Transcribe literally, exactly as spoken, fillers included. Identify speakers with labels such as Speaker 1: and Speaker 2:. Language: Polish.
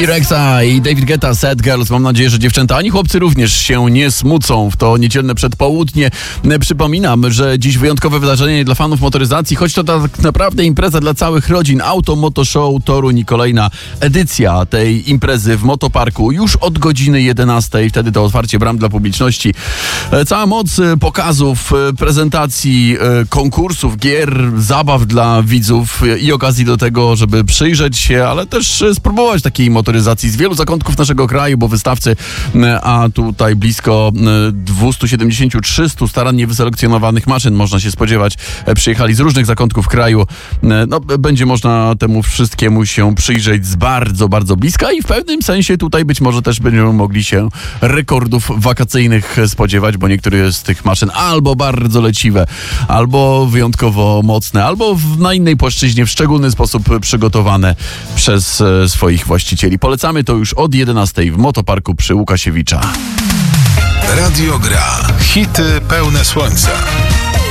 Speaker 1: Bibi Rexha i David Guetta, Sad Girls. Mam nadzieję, że dziewczęta ani chłopcy również się nie smucą w to niedzielne przedpołudnie. Przypominam, że dziś wyjątkowe wydarzenie dla fanów motoryzacji, choć to tak naprawdę impreza dla całych rodzin. Auto Moto Show Toruń i kolejna edycja tej imprezy w Motoparku już od godziny jedenastej. Wtedy to otwarcie bram dla publiczności. Cała moc pokazów, prezentacji, konkursów, gier, zabaw dla widzów i okazji do tego, żeby przyjrzeć się, ale też spróbować takiej motoryzacji z wielu zakątków naszego kraju, bo wystawcy, a tutaj blisko dwieście siedemdziesiąt do trzystu starannie wyselekcjonowanych maszyn można się spodziewać, przyjechali z różnych zakątków kraju. No, będzie można temu wszystkiemu się przyjrzeć z bardzo, bardzo bliska i w pewnym sensie tutaj być może też będziemy mogli się rekordów wakacyjnych spodziewać, bo niektóre z tych maszyn albo bardzo leciwe, albo wyjątkowo mocne, albo w, na innej płaszczyźnie w szczególny sposób przygotowane przez e, swoich właścicieli. Polecamy to już od jedenastej w Motoparku przy Łukasiewicza.
Speaker 2: Radio Gra. Hity pełne słońca.